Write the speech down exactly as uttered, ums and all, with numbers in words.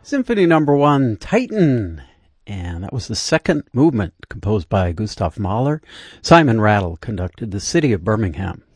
Symphony Number One, Titan, and that was the second movement composed by Gustav Mahler. Simon Rattle conducted the City of Birmingham.